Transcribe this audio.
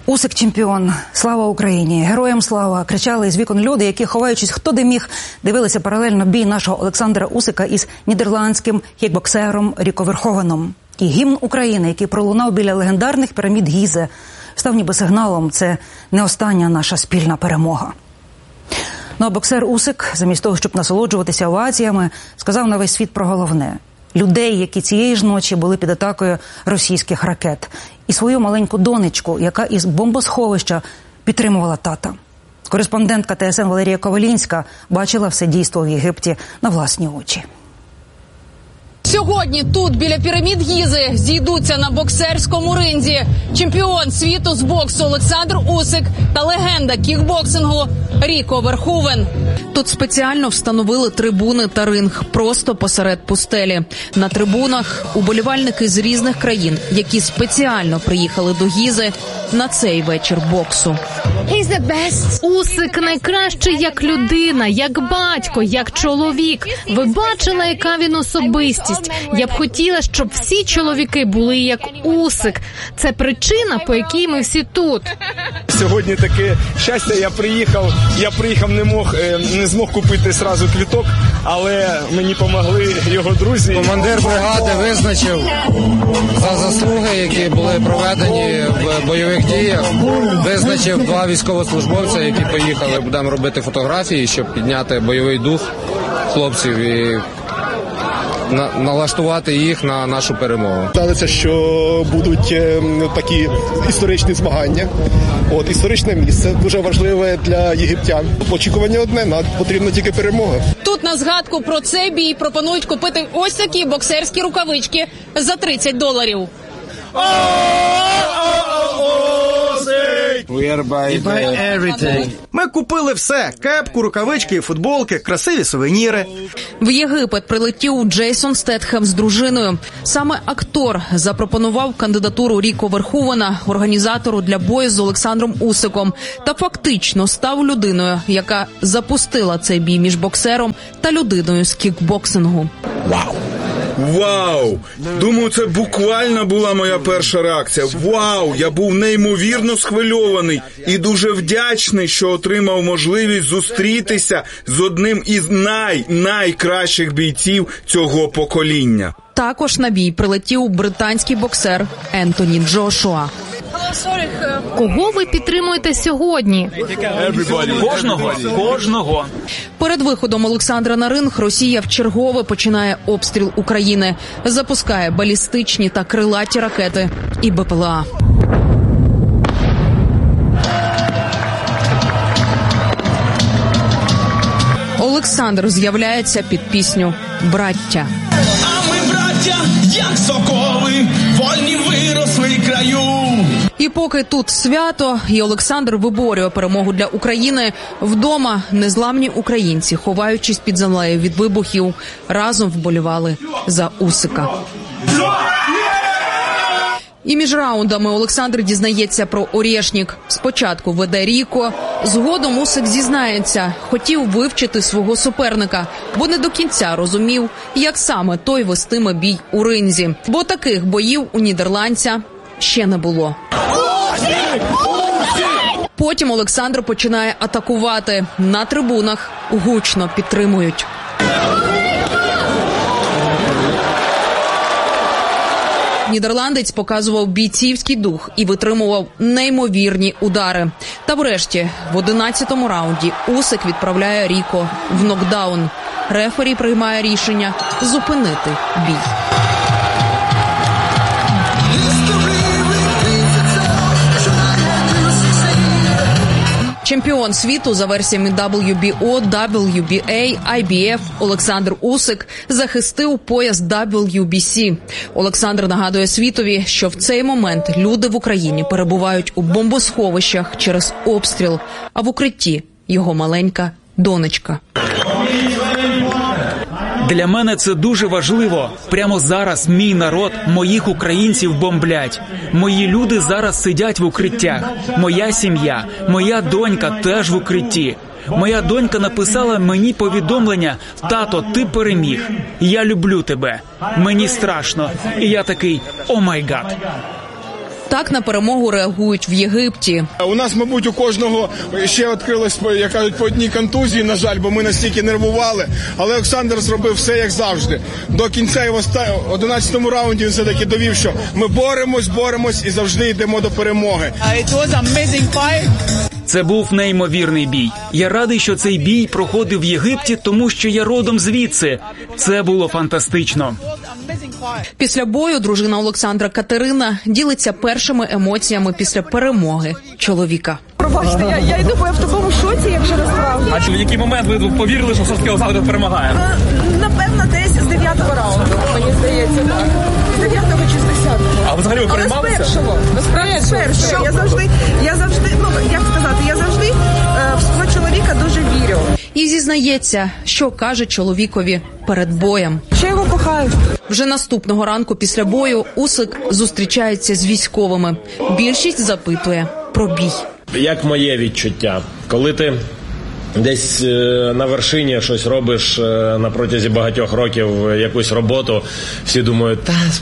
Усик чемпіон. Слава Україні! Героям слава! Кричали із вікон люди, які, ховаючись хто де міг, дивилися паралельно бій нашого Олександра Усика із нідерландським кікбоксером Ріко Верховеном. І гімн України, який пролунав біля легендарних пірамід Гізи, став ніби сигналом – це не остання наша спільна перемога. Ну а боксер Усик, замість того, щоб насолоджуватися оваціями, сказав на весь світ про головне – людей, які цієї ж ночі були під атакою російських ракет. І свою маленьку донечку, яка із бомбосховища підтримувала тата. Кореспондентка ТСН Валерія Ковалінська бачила все дійство в Єгипті на власні очі. Сьогодні тут, біля пірамід Гізи, зійдуться на боксерському ринзі чемпіон світу з боксу Олександр Усик та легенда кікбоксингу Ріко Верховен. Тут спеціально встановили трибуни та ринг просто посеред пустелі. На трибунах уболівальники з різних країн, які спеціально приїхали до Гізи на цей вечір боксу. Усик найкращий як людина, як батько, як чоловік. Ви бачили, яка він особистість. Я б хотіла, щоб всі чоловіки були як Усик. Це причина, по якій ми всі тут. Сьогодні таке щастя, я приїхав, не змог купити сразу квиток, але мені допомогли його друзі. Командир бригади визначив за заслуги, які були проведені в бойових діях, визначив 2 військовослужбовця, які поїхали. Будемо робити фотографії, щоб підняти бойовий дух хлопців і налаштувати їх на нашу перемогу. Сталося, що будуть такі історичні змагання. Історичне місце дуже важливе для єгиптян. Очікування одне, потрібна тільки перемога. Тут на згадку про цей бій пропонують купити ось такі боксерські рукавички за $30. Ми купили все – кепку, рукавички, футболки, красиві сувеніри. В Єгипет прилетів Джейсон Стетхем з дружиною. Саме актор запропонував кандидатуру Ріко Верховена, організатору для бою з Олександром Усиком, та фактично став людиною, яка запустила цей бій між боксером та людиною з кікбоксингу. Вау! Думаю, це буквально була моя перша реакція. Вау! Я був неймовірно схвильований і дуже вдячний, що отримав можливість зустрітися з одним із найкращих бійців цього покоління. Також на бій прилетів британський боксер Ентоні Джошуа. Кого ви підтримуєте сьогодні? Кожного. Перед виходом Олександра на ринг Росія вчергове починає обстріл України. Запускає балістичні та крилаті ракети і БПЛА. Олександр з'являється під пісню «Браття». А ми браття, як соколи, вольні виросли краю. І поки тут свято, і Олександр виборює перемогу для України, вдома незламні українці, ховаючись під землею від вибухів, разом вболівали за Усика. І між раундами Олександр дізнається про Орєшнік. Спочатку веде Ріко, згодом Усик зізнається, хотів вивчити свого суперника, бо не до кінця розумів, як саме той вестиме бій у ринзі. Бо таких боїв у нідерландця ще не було. Потім Олександр починає атакувати. На трибунах гучно підтримують. Нідерландець показував бійцівський дух і витримував неймовірні удари. Та врешті, в 11-му раунді Усик відправляє Ріко в нокдаун. Рефері приймає рішення зупинити бій. Чемпіон світу за версіями WBO, WBA, IBF Олександр Усик захистив пояс WBC. Олександр нагадує світові, що в цей момент люди в Україні перебувають у бомбосховищах через обстріл, а в укритті його маленька донечка. Для мене це дуже важливо. Прямо зараз мій народ, моїх українців бомблять. Мої люди зараз сидять в укриттях. Моя сім'я, моя донька теж в укритті. Моя донька написала мені повідомлення: «Тато, ти переміг. Я люблю тебе. Мені страшно». І я такий: «О май гад». Так на перемогу реагують в Єгипті. У нас, мабуть, у кожного ще відкрилось, як кажуть, по одній контузії, на жаль, бо ми настільки нервували. Але Олександр зробив все, як завжди. До кінця і в 11-му раунді він все-таки довів, що ми боремось і завжди йдемо до перемоги. Це був неймовірний бій. Я радий, що цей бій проходив в Єгипті, тому що я родом звідси. Це було фантастично. Після бою дружина Олександра Катерина ділиться першими емоціями після перемоги чоловіка. Пробачте, я й думаю, в такому шоці, як вже насправді. А в який момент ви повірили, що все-таки Олександр перемагає? Напевно, десь з 9-го раунду, мені здається, так. З 9-го чи з 10-го. А ви взагалі ви переймалися? Але з першого. Я завжди, як сказати, я завжди в свого чоловіка дуже вірю. І зізнається, що каже чоловікові перед боєм. Що його кохаю. Вже наступного ранку після бою Усик зустрічається з військовими. Більшість запитує про бій. Як моє відчуття? Коли ти десь на вершині щось робиш на протязі багатьох років якусь роботу, всі думають,